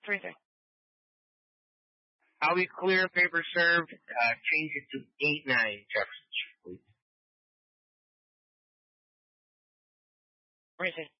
Freezing. How we clear paper served, change it to 8-9 Jefferson Street, please. Freezing.